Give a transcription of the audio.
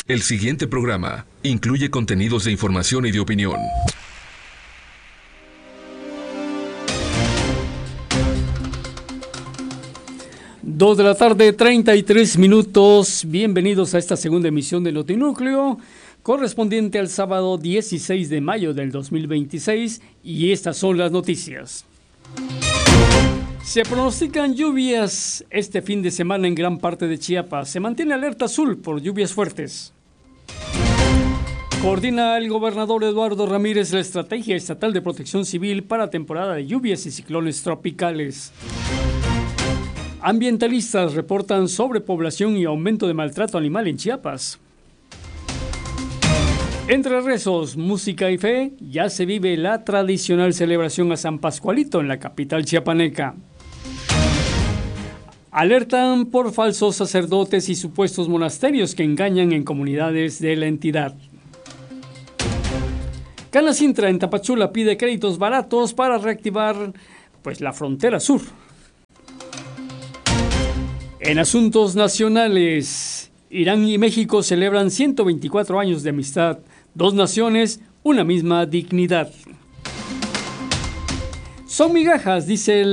El siguiente programa incluye contenidos de información y de opinión. Dos de la tarde, 33 minutos. Bienvenidos a esta segunda emisión de Notinúcleo, correspondiente al sábado 16 de mayo del 2026, y estas son las noticias. Se pronostican lluvias este fin de semana en gran parte de Chiapas. Se mantiene alerta azul por lluvias fuertes. Coordina el gobernador Eduardo Ramírez la Estrategia Estatal de Protección Civil para temporada de lluvias y ciclones tropicales. Ambientalistas reportan sobrepoblación y aumento de maltrato animal en Chiapas. Entre rezos, música y fe, ya se vive la tradicional celebración a San Pascualito en la capital chiapaneca. Alertan por falsos sacerdotes y supuestos monasterios que engañan en comunidades de la entidad. Canacintra en Tapachula pide créditos baratos para reactivar la frontera sur. En asuntos nacionales, Irán y México celebran 124 años de amistad. Dos naciones, una misma dignidad. Son migajas, dice el